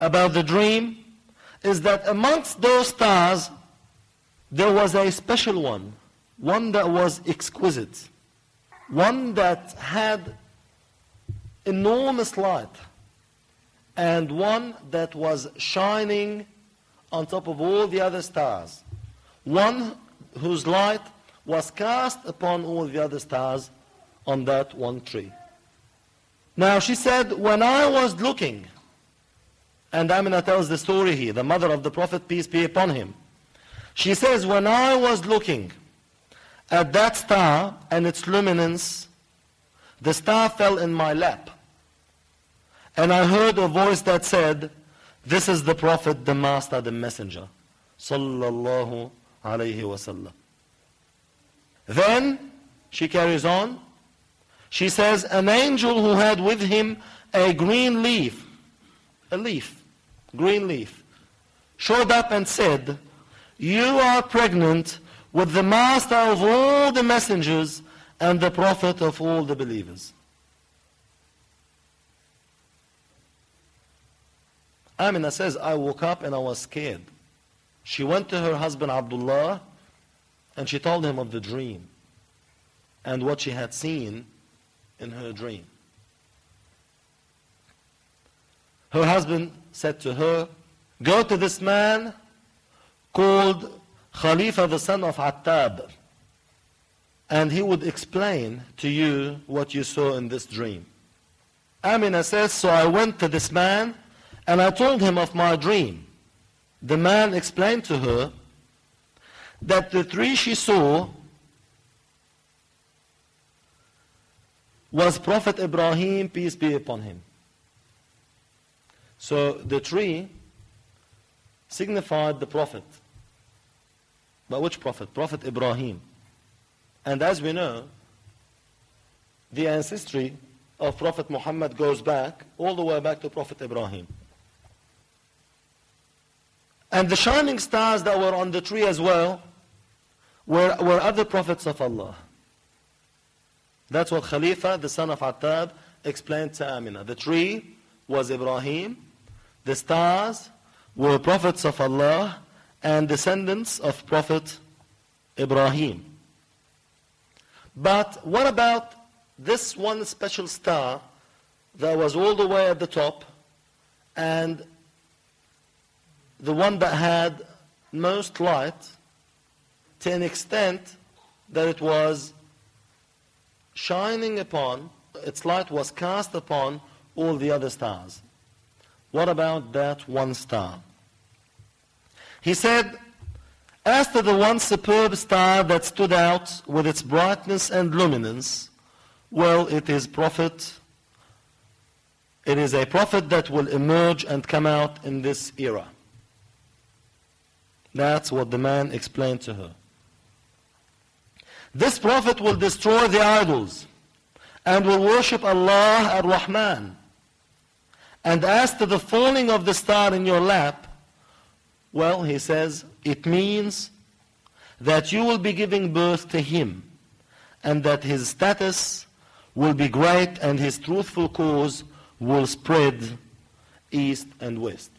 about the dream is that amongst those stars, there was a special one that was exquisite, one that had enormous light, and one that was shining on top of all the other stars, one whose light was cast upon all the other stars on that one tree. Now she said, when I was looking, and Amina tells the story here, the mother of the Prophet, peace be upon him. She says, when I was looking at that star and its luminance, the star fell in my lap. And I heard a voice that said, this is the Prophet, the Master, the Messenger. Sallallahu alayhi wasallam. Then, she carries on, she says, an angel who had with him a green leaf, green leaf, showed up and said, you are pregnant with the Master of all the messengers and the Prophet of all the believers. Amina says, I woke up and I was scared. She went to her husband Abdullah and she told him of the dream and what she had seen in her dream. Her husband said to her, go to this man called Khalifa, the son of Attab, and he would explain to you what you saw in this dream. Amina says, so I went to this man and I told him of my dream. The man explained to her that the tree she saw was Prophet Ibrahim, peace be upon him. So the tree signified the Prophet. But which Prophet? Prophet Ibrahim. And as we know, the ancestry of Prophet Muhammad goes back, all the way back to Prophet Ibrahim. And the shining stars that were on the tree as well were other prophets of Allah. That's what Khalifa, the son of Attab, explained to Amina. The tree was Ibrahim, the stars were prophets of Allah and descendants of Prophet Ibrahim. But what about this one special star that was all the way at the top and the one that had most light to an extent that it was shining upon, its light was cast upon all the other stars? What about that one star? He said, as to the one superb star that stood out with its brightness and luminance, well, it is a prophet that will emerge and come out in this era. That's what the man explained to her. This prophet will destroy the idols and will worship Allah ar-Rahman. And as to the falling of the star in your lap, well, he says, it means that you will be giving birth to him and that his status will be great and his truthful cause will spread east and west.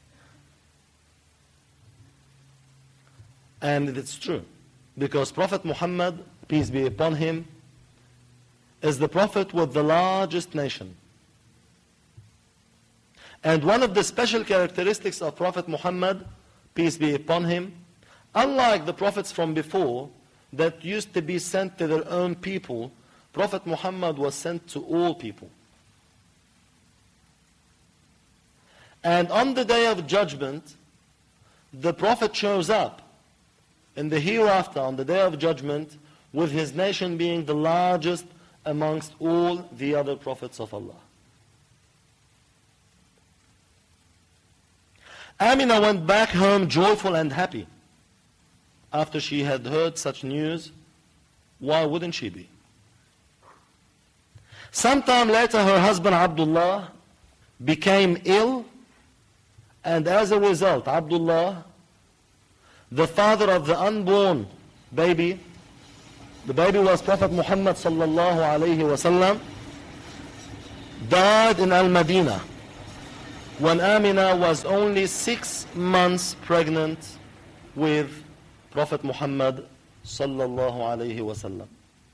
And it's true, because Prophet Muhammad, peace be upon him, is the prophet with the largest nation. And one of the special characteristics of Prophet Muhammad, peace be upon him, unlike the prophets from before that used to be sent to their own people, Prophet Muhammad was sent to all people. And on the day of judgment, the prophet shows up in the hereafter, on the day of judgment, with his nation being the largest amongst all the other prophets of Allah. Amina went back home joyful and happy after she had heard such news. Why wouldn't she be? Sometime later, her husband Abdullah became ill, and as a result, Abdullah, the father of the unborn baby, the baby was Prophet Muhammad sallallahu alayhi wasallam, died in Al-Madinah. when Amina was only 6 months pregnant with Prophet Muhammad sallallahu alayhi wasallam.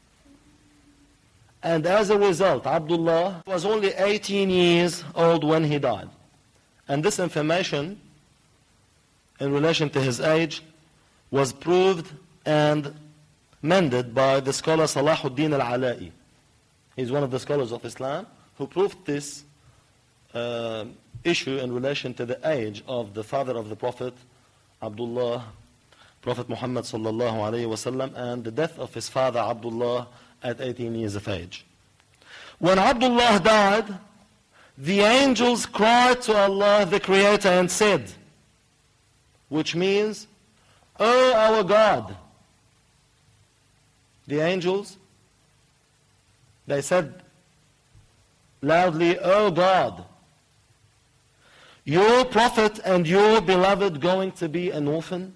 And as a result, Abdullah was only 18 years old when he died. And this information, in relation to his age, was proved and mended by the scholar Salahuddin al-Ala'i. He's one of the scholars of Islam who proved this issue in relation to the age of the father of the Prophet, Abdullah, Prophet Muhammad sallallahu alayhi wasallam, and the death of his father Abdullah at 18 years of age. When Abdullah died, the angels cried to Allah the Creator and said, which means, "O our God." The angels, they said loudly, "O God, your prophet and your beloved going to be an orphan?"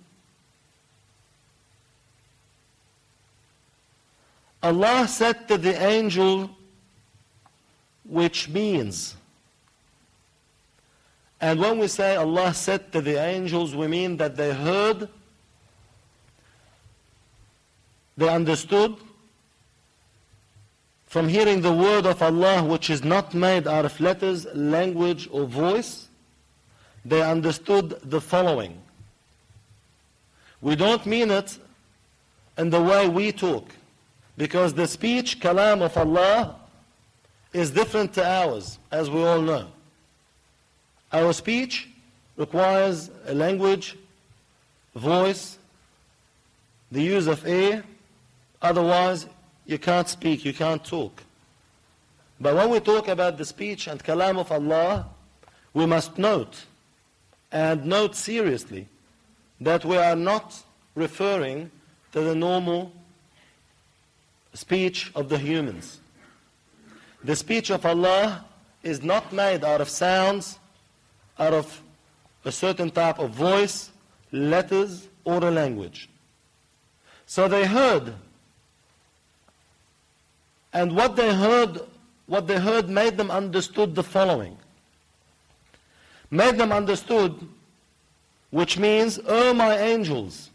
Allah said to the angel, which means, and when we say Allah said to the angels, we mean that they heard, they understood from hearing the word of Allah, which is not made out of letters, language, or voice. They understood the following. We don't mean it in the way we talk, because the speech, kalam of Allah, is different to ours, as we all know. Our speech requires a language, voice, the use of air. Otherwise, you can't speak, you can't talk. But when we talk about the speech and kalam of Allah, we must note, and note seriously, that we are not referring to the normal speech of the humans. The speech of Allah is not made out of sounds, out of a certain type of voice, letters, or a language. So they heard, and what they heard made them understood the following. Made them understood, which means, "O my angels,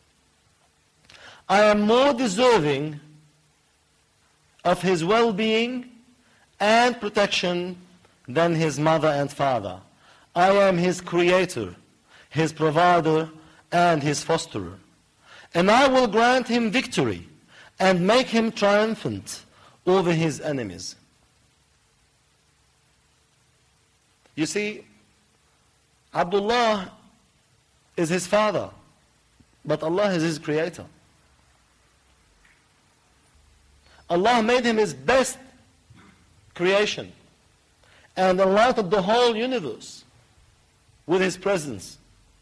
I am more deserving of his well-being and protection than his mother and father. I am his creator, his provider, and his fosterer. And I will grant him victory and make him triumphant over his enemies." You see, Abdullah is his father, but Allah is his creator. Allah made him his best creation and enlightened the whole universe with his presence.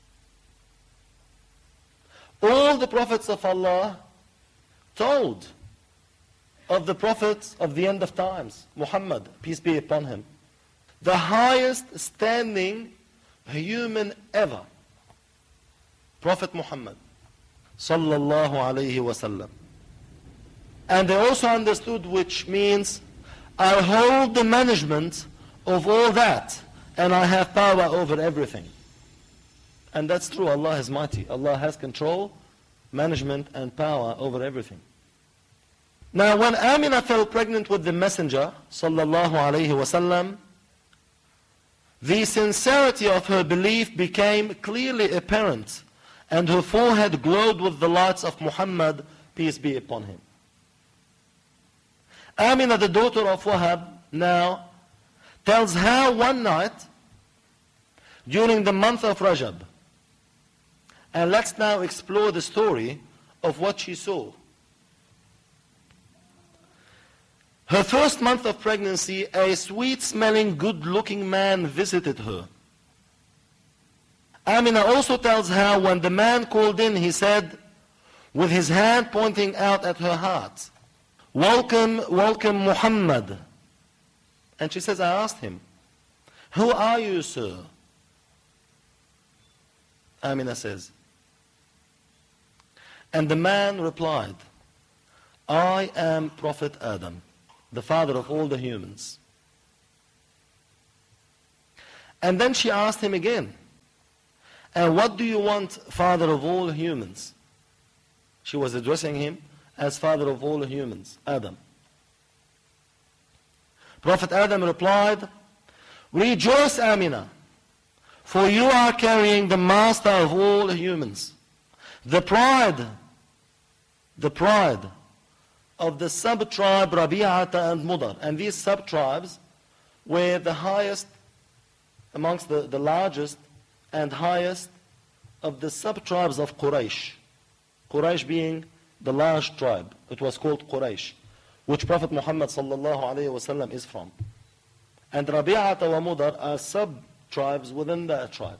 All the prophets of Allah told of the prophets of the end of times, Muhammad, peace be upon him, the highest standing human ever, Prophet Muhammad sallallahu alayhi wasallam. And they also understood, which means, I hold the management of all that, and I have power over everything. And that's true, Allah is mighty. Allah has control, management, and power over everything. Now, when Amina fell pregnant with the Messenger, sallallahu alayhi wasallam, the sincerity of her belief became clearly apparent, and her forehead glowed with the lights of Muhammad, peace be upon him. Amina, the daughter of Wahab, now tells how one night during the month of Rajab, and let's now explore the story of what she saw. Her first month of pregnancy, a sweet-smelling, good-looking man visited her. Amina also tells how when the man called in, he said, with his hand pointing out at her heart, "Welcome, welcome Muhammad." And she says, I asked him, "Who are you, sir?" Amina says. And the man replied, "I am Prophet Adam, the father of all the humans." And then she asked him again, and what do you want, father of all humans? She was addressing him as father of all humans, Adam. Prophet Adam replied, rejoice, Amina, for you are carrying the master of all humans. The pride of the sub-tribe Rabi'ata and Mudar. And these sub-tribes were the highest, amongst the largest and highest of the sub-tribes of Quraysh. Quraysh being the large tribe. It was called Quraysh, which Prophet Muhammad sallallahu alayhi wasallam is from. And Rabi'ata wa Mudar are sub-tribes within that tribe.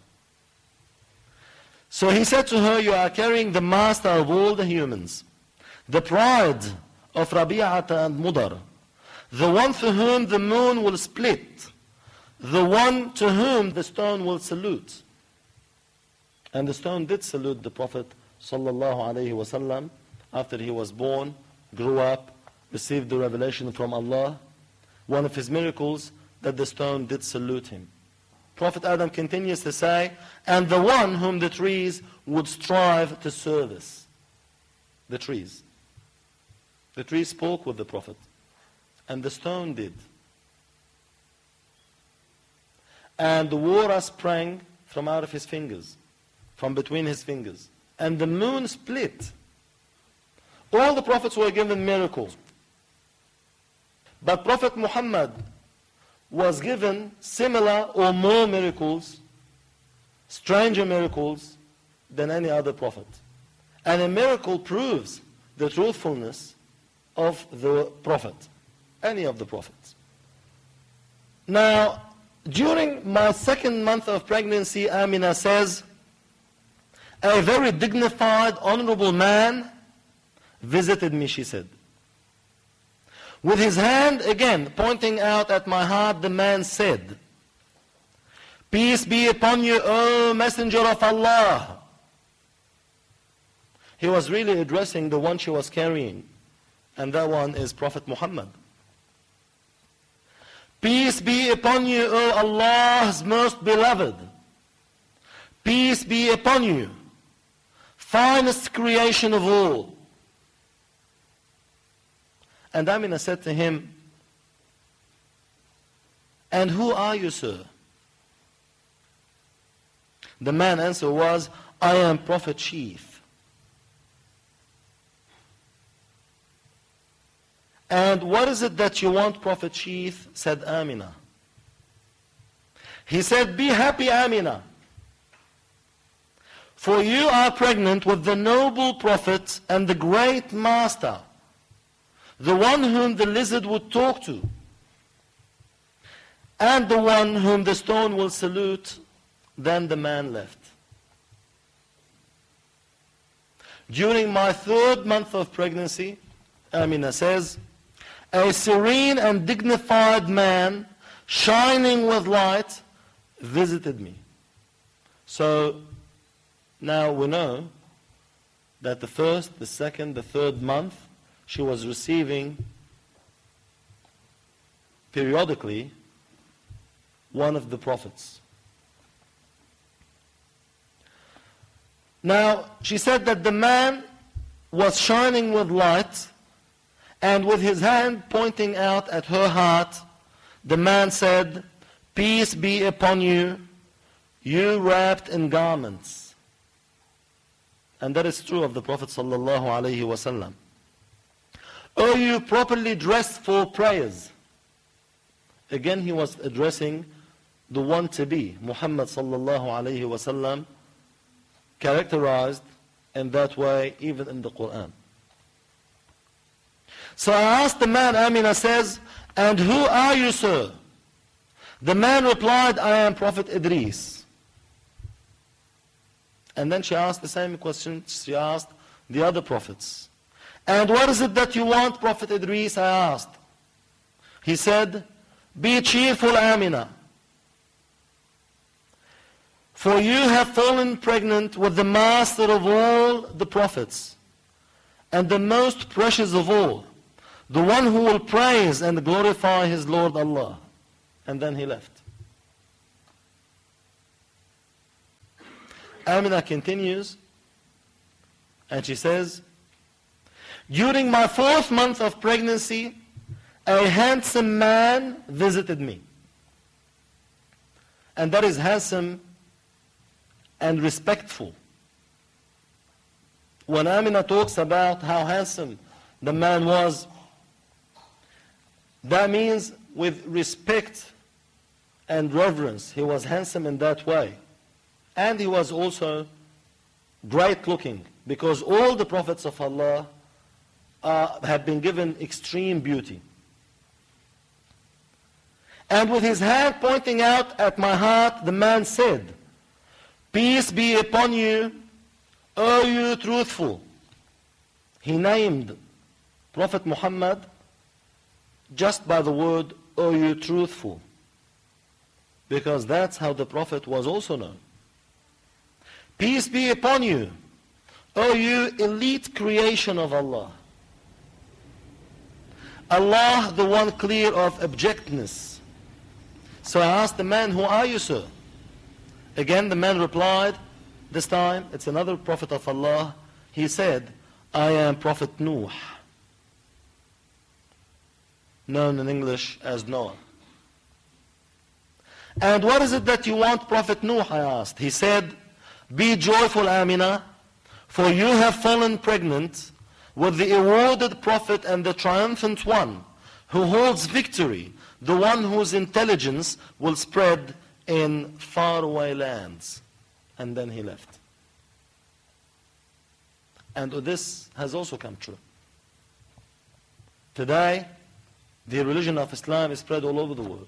So he said to her, you are carrying the master of all the humans. The pride of Rabi'ata and Mudar. The one to whom the moon will split. The one to whom the stone will salute. And the stone did salute the Prophet sallallahu alayhi wasallam after he was born, grew up, received the revelation from Allah. One of his miracles, that the stone did salute him. Prophet Adam continues to say, and the one whom the trees would strive to service. The trees. The trees spoke with the Prophet, and the stone did. And the water sprang from out of his fingers, from between his fingers. And the moon split. All the prophets were given miracles. But Prophet Muhammad was given similar or more miracles, stranger miracles, than any other prophet. And a miracle proves the truthfulness of the prophet, any of the prophets. Now, during my second month of pregnancy, Amina says, a very dignified, honorable man visited me, she said. With his hand, again, pointing out at my heart, the man said, peace be upon you, O Messenger of Allah. He was really addressing the one she was carrying, and that one is Prophet Muhammad. Peace be upon you, O Allah's most beloved. Peace be upon you, finest creation of all. And Amina said to him, and who are you, sir? The man's answer was, I am Prophet Chief. And what is it that you want, Prophet Chief? Said Amina. He said, be happy, Amina, for you are pregnant with the noble Prophet and the great Master, the one whom the lizard would talk to, and the one whom the stone will salute. Then the man left. During my third month of pregnancy, Amina says, a serene and dignified man, shining with light, visited me. So now we know that the first, the second, the third month, she was receiving periodically one of the prophets. Now, she said that the man was shining with light, and with his hand pointing out at her heart, the man said, peace be upon you, you wrapped in garments. And that is true of the Prophet sallallahu alaihi wasallam. Are you properly dressed for prayers? Again, he was addressing the one to be, Muhammad sallallahu alaihi wasallam, characterized in that way even in the Quran. So I asked the man, Amina says, and who are you, sir? The man replied, I am Prophet Idris. And then she asked the same question she asked the other prophets. And what is it that you want, Prophet Idris? I asked. He said, be cheerful, Amina, for you have fallen pregnant with the master of all the prophets, and the most precious of all, the one who will praise and glorify his Lord Allah. And then he left. Amina continues, and she says, during my 4th month of pregnancy, a handsome man visited me. And that is handsome and respectful. When Amina talks about how handsome the man was, that means with respect and reverence. He was handsome in that way. And he was also great looking, because all the prophets of Allah have been given extreme beauty. And with his hand pointing out at my heart, the man said, peace be upon you, O you truthful. He named Prophet Muhammad just by the word, O you truthful, because that's how the Prophet was also known. Peace be upon you, O you elite creation of Allah. Allah, the one clear of abjectness. So I asked the man, who are you, sir? Again, the man replied, this time, it's another prophet of Allah. He said, I am Prophet Nuh, known in English as Noah. And what is it that you want, Prophet Nuh? I asked. He said, be joyful, Amina, for you have fallen pregnant with the awarded prophet and the triumphant one who holds victory, the one whose intelligence will spread in faraway lands. And then he left. And this has also come true. Today, the religion of Islam is spread all over the world.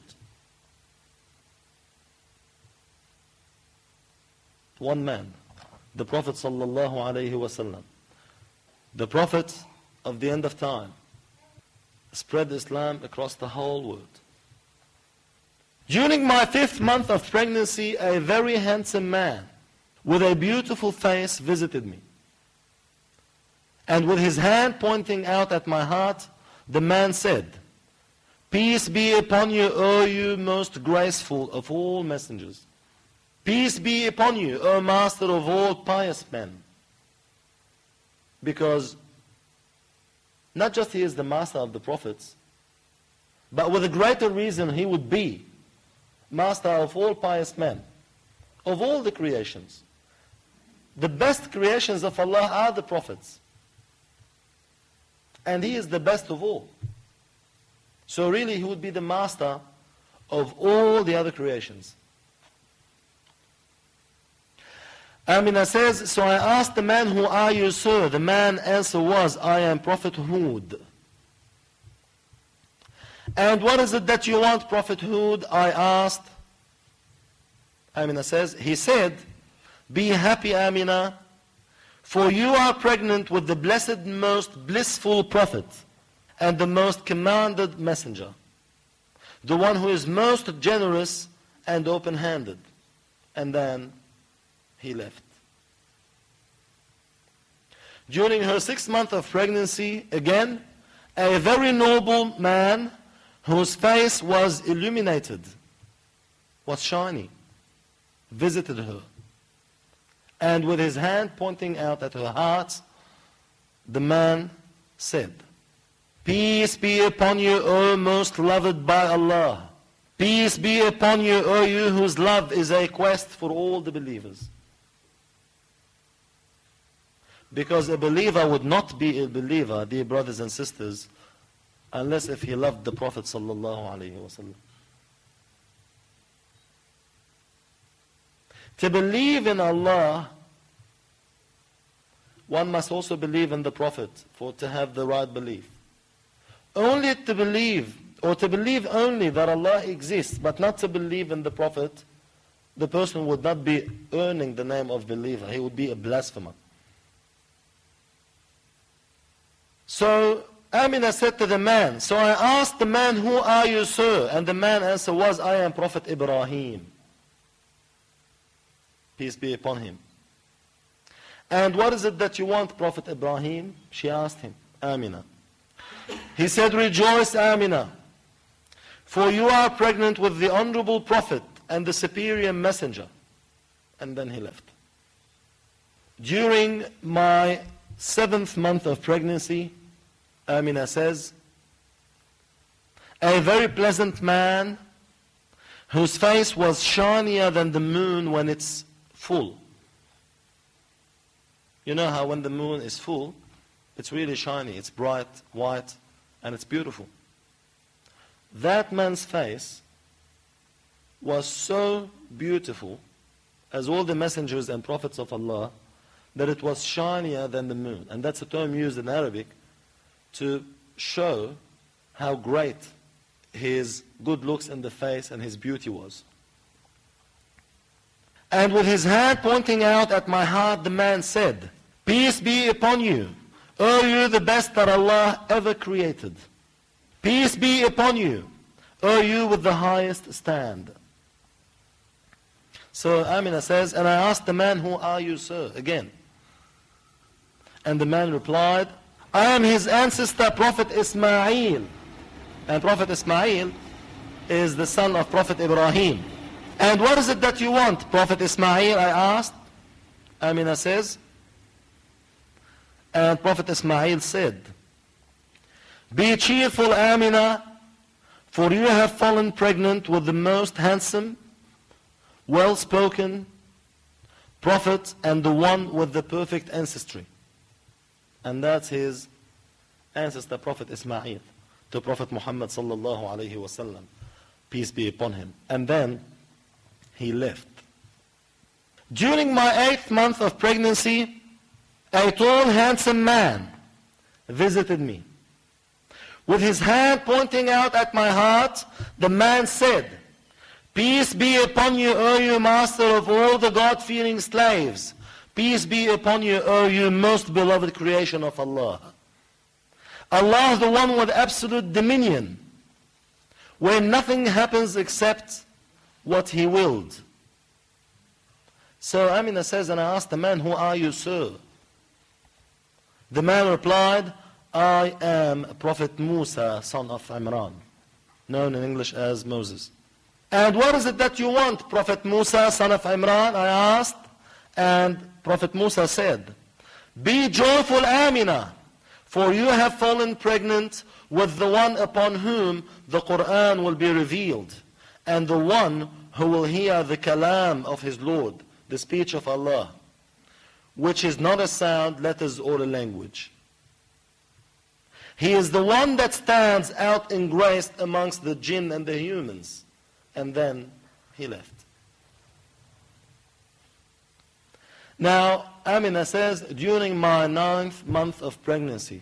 One man, the Prophet sallallahu alaihi wasallam, the Prophet of the end of time, spread Islam across the whole world. During my 5th month of pregnancy, a very handsome man with a beautiful face visited me. And with his hand pointing out at my heart, the man said, peace be upon you, O you most graceful of all messengers. Peace be upon you, O master of all pious men. Because not just he is the master of the prophets, but with a greater reason he would be master of all pious men, of all the creations. The best creations of Allah are the prophets. And he is the best of all. So really he would be the master of all the other creations. Amina says, so I asked the man, who are you, sir? The man's answer was, I am Prophet Hud. And what is it that you want, Prophet Hud? I asked. Amina says, he said, be happy, Amina, for you are pregnant with the blessed, most blissful prophet and the most commanded messenger, the one who is most generous and open-handed. And then he left. During her 6th month of pregnancy, again, a very noble man whose face was illuminated, was shiny, visited her. And with his hand pointing out at her heart, the man said, peace be upon you, O most loved by Allah. Peace be upon you, O you whose love is a quest for all the believers. Because a believer would not be a believer, dear brothers and sisters, unless if he loved the Prophet sallallahu alaihi wasallam. To believe in Allah, one must also believe in the Prophet for to have the right belief. Only to believe, or to believe only that Allah exists, but not to believe in the Prophet, the person would not be earning the name of believer. He would be a blasphemer. So Amina said to the man, so I asked the man, who are you, sir? And the man answer was, I am Prophet Ibrahim. Peace be upon him. And what is it that you want, Prophet Ibrahim? She asked him, Amina. He said, rejoice, Amina, for you are pregnant with the honorable Prophet and the superior messenger. And then he left. during my 7th month of pregnancy, Amina says, a very pleasant man whose face was shinier than the moon when it's full. You know how when the moon is full, it's really shiny, it's bright, white, and it's beautiful. That man's face was so beautiful, as all the messengers and prophets of Allah, that it was shinier than the moon. And that's a term used in Arabic to show how great his good looks in the face and his beauty was. And with his hand pointing out at my heart, the man said, "Peace be upon you, O you the best that Allah ever created. Peace be upon you, O you with the highest stand." So Amina says, and I asked the man, "Who are you, sir?" again. And the man replied, "I am his ancestor, Prophet Ismail." And Prophet Ismail is the son of Prophet Ibrahim. "And what is it that you want, Prophet Ismail?" I asked. Amina says, and Prophet Ismail said, "Be cheerful, Amina, for you have fallen pregnant with the most handsome, well-spoken prophet and the one with the perfect ancestry." And that's his ancestor, Prophet Ismail, to Prophet Muhammad sallallahu alayhi wa sallam, peace be upon him. And then he left. During my 8th month of pregnancy, a tall, handsome man visited me. With his hand pointing out at my heart, the man said, "Peace be upon you, O you master of all the God-fearing slaves. Peace be upon you, O you most beloved creation of Allah. Allah, the one with absolute dominion, where nothing happens except what He willed." So Amina says, and I asked the man, "Who are you, sir?" The man replied, "I am Prophet Musa, son of Imran," known in English as Moses. "And what is it that you want, Prophet Musa, son of Imran?" I asked, and Prophet Musa said, "Be joyful, Amina, for you have fallen pregnant with the one upon whom the Quran will be revealed, and the one who will hear the kalam of his Lord, the speech of Allah, which is not a sound, letters, or a language. He is the one that stands out in grace amongst the jinn and the humans." And then he left. Now, Amina says, during my 9th month of pregnancy,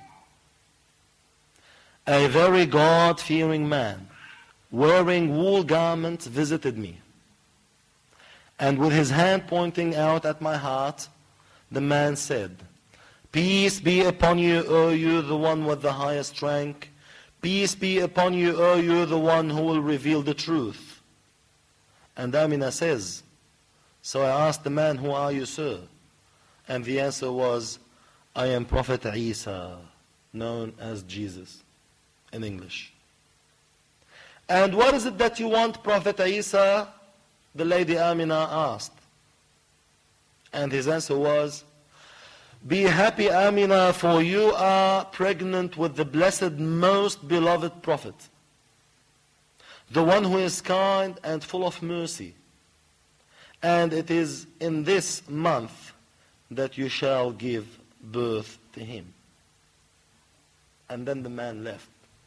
a very God-fearing man, wearing wool garments, visited me. And with his hand pointing out at my heart, the man said, "Peace be upon you, O you, the one with the highest rank. Peace be upon you, O you, the one who will reveal the truth." And Amina says, so I asked the man, "Who are you, sir?" And the answer was, "I am Prophet Isa, known as Jesus in English." "And what is it that you want, Prophet Isa?" the lady Amina asked. And his answer was, "Be happy, Amina, for you are pregnant with the blessed, most beloved Prophet, the one who is kind and full of mercy. And it is in this month that you shall give birth to him." And then the man left.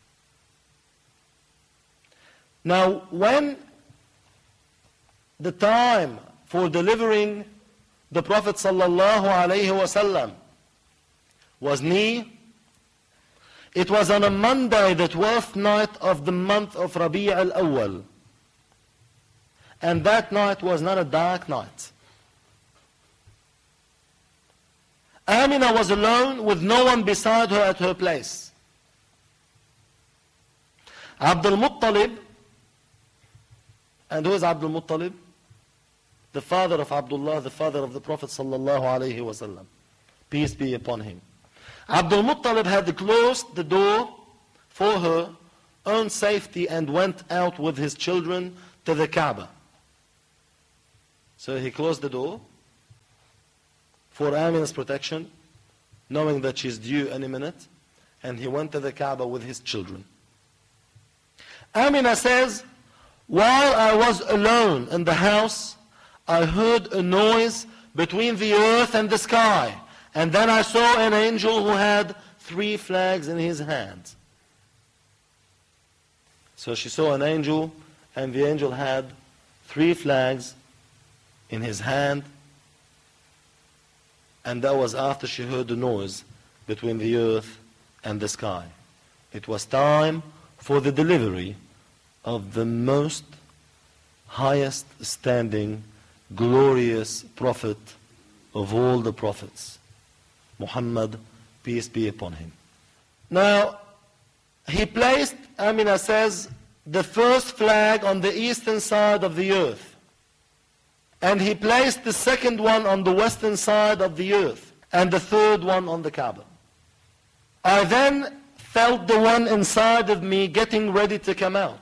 Now, when the time for delivering the Prophet sallallahu alaihi wasallam was near, it was on a Monday, the 12th night of the month of Rabi' al-Awwal. And that night was not a dark night. Amina was alone with no one beside her at her place. Abdul Muttalib, and who is Abdul Muttalib? The father of Abdullah, the father of the Prophet sallallahu alaihi wasallam, peace be upon him. Abdul Muttalib had closed the door for her own safety and went out with his children to the Kaaba. So he closed the door for Amina's protection, knowing that she's due any minute, and he went to the Kaaba with his children. Amina says, while I was alone in the house, I heard a noise between the earth and the sky, and then I saw an angel who had 3 flags in his hand. So she saw an angel, and the angel had 3 flags in his hand, and that was after she heard the noise between the earth and the sky. It was time for the delivery of the most highest standing, glorious prophet of all the prophets, Muhammad, peace be upon him. Now, he placed, Amina says, the first flag on the eastern side of the earth. And he placed the second one on the western side of the earth. And the third one on the Kaaba. I then felt the one inside of me getting ready to come out.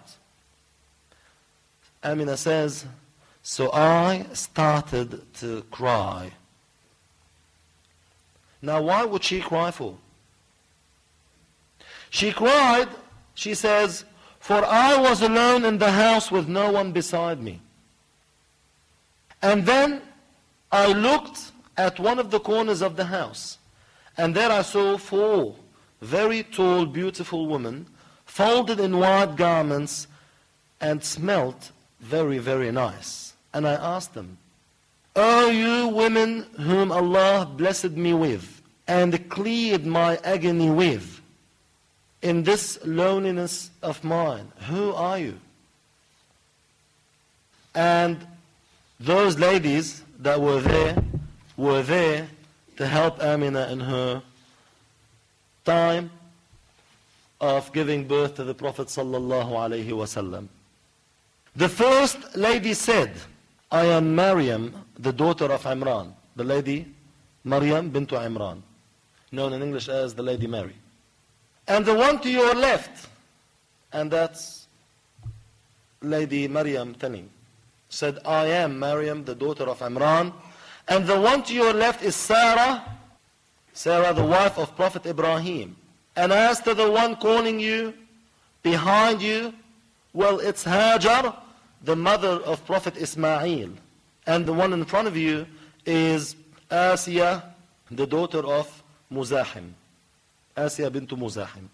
Amina says, so I started to cry. Now why would she cry for? She cried, she says, for I was alone in the house with no one beside me. And then I looked at one of the corners of the house, and there I saw 4 very tall, beautiful women, folded in white garments, and smelt very, very nice. And I asked them, O you women whom Allah blessed me with, and cleared my agony with, in this loneliness of mine, who are you? And those ladies that were there to help Amina in her time of giving birth to the Prophet sallallahu alaihi wasallam. The first lady said, I am Maryam, the daughter of Imran. The lady, Maryam bintu Imran, known in English as the Lady Mary. And the one to your left, and that's Lady Maryam Tanim, said, I am Maryam, the daughter of Imran. And the one to your left is Sarah, the wife of Prophet Ibrahim. And as to the one calling you, behind you, well, it's Hajar, the mother of Prophet Ismail. And the one in front of you is Asiya, the daughter of Muzahim. Asiya bintu Muzahim.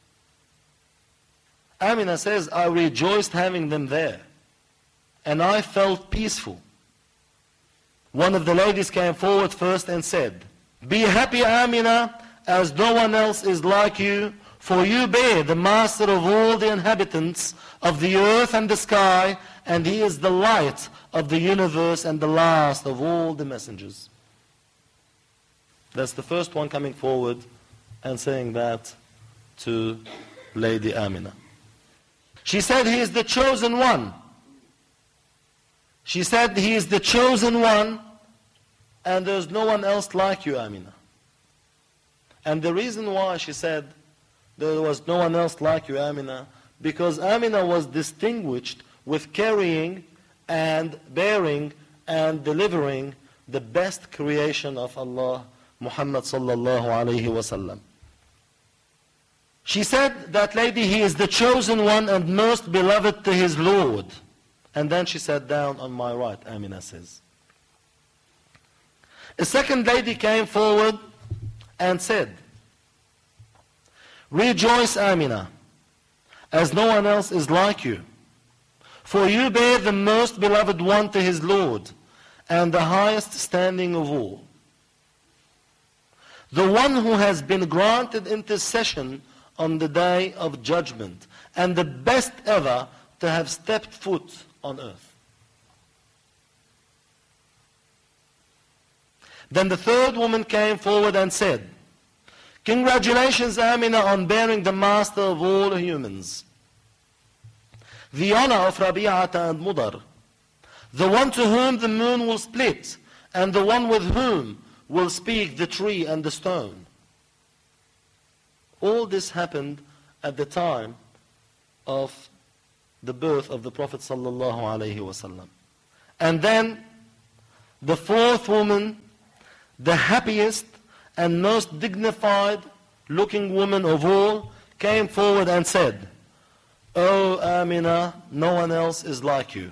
Amina says, I rejoiced having them there. And I felt peaceful. One of the ladies came forward first and said, be happy, Amina, as no one else is like you, for you bear the master of all the inhabitants of the earth and the sky, and he is the light of the universe and the last of all the messengers. That's the first one coming forward and saying that to Lady Amina. She said, he is the chosen one. She said, he is the chosen one, and there's no one else like you, Amina. And the reason why she said there was no one else like you, Amina, because Amina was distinguished with carrying and bearing and delivering the best creation of Allah, Muhammad sallallahu alayhi wasallam. She said, that lady, he is the chosen one and most beloved to his Lord. And then she sat down on my right, Amina says. A second lady came forward and said, rejoice, Amina, as no one else is like you. For you bear the most beloved one to his Lord, and the highest standing of all. The one who has been granted intercession on the day of judgment, and the best ever to have stepped foot on earth. Then the third woman came forward and said, congratulations, Amina, on bearing the master of all humans, the honor of Rabi'ata and Mudar, the one to whom the moon will split, and the one with whom will speak the tree and the stone. All this happened at the time of the birth of the Prophet sallallahu alaihi wasallam. And then the fourth woman the happiest and most dignified looking woman of all, came forward and said, "O Amina, no one else is like you.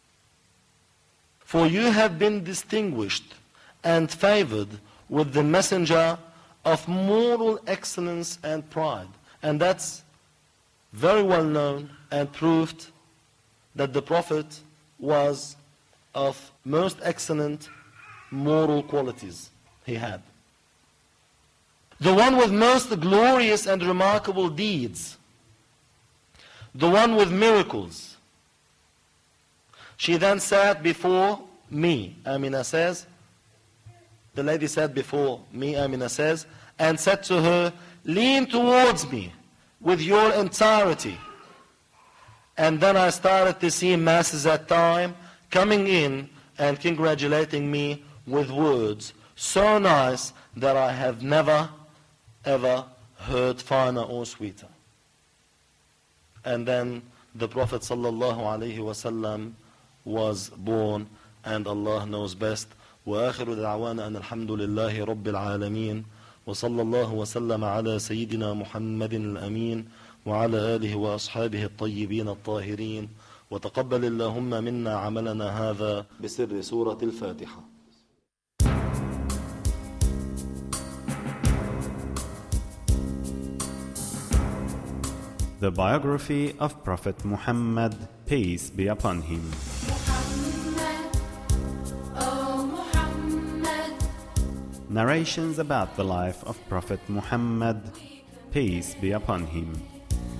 For you have been distinguished and favored with the messenger of moral excellence and pride." And that's very well known and proved that the Prophet was of most excellent moral qualities he had. The one with most glorious and remarkable deeds. The one with miracles. She then sat before me, Amina says. The lady sat before me, Amina says, and said to her, "Lean towards me with your entirety." And then I started to see masses at time coming in and congratulating me with words so nice that I have never ever heard finer or sweeter. And then the Prophet ﷺ was born, and Allah knows best. وآخر دعوانا أن الحمد لله رب العالمين وصلى الله وسلم على سيدنا محمد الأمين وعلى آله وأصحابه الطيبين الطاهرين وتقبل اللهم منا عملنا هذا بسر سورة الفاتحة. The biography of Prophet Muhammad, peace be upon him. Muhammad, oh Muhammad. Narrations about the life of Prophet Muhammad, peace be upon him.